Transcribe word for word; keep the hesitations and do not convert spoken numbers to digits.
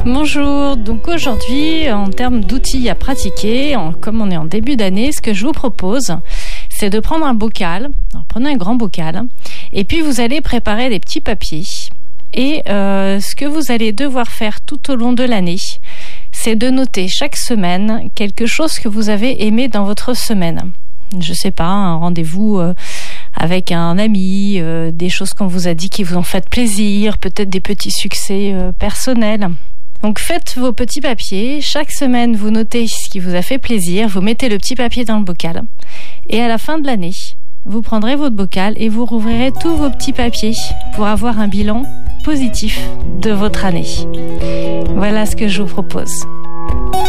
Bonjour, donc aujourd'hui en termes d'outils à pratiquer, en, comme on est en début d'année, ce que je vous propose c'est de prendre un bocal, alors prenez un grand bocal et puis vous allez préparer des petits papiers et euh, ce que vous allez devoir faire tout au long de l'année c'est de noter chaque semaine quelque chose que vous avez aimé dans votre semaine. Je sais pas, un rendez-vous euh, avec un ami, euh, des choses qu'on vous a dit qui vous ont fait plaisir, peut-être des petits succès euh, personnels. Donc faites vos petits papiers, chaque semaine vous notez ce qui vous a fait plaisir, vous mettez le petit papier dans le bocal et à la fin de l'année, vous prendrez votre bocal et vous rouvrirez tous vos petits papiers pour avoir un bilan positif de votre année. Voilà ce que je vous propose.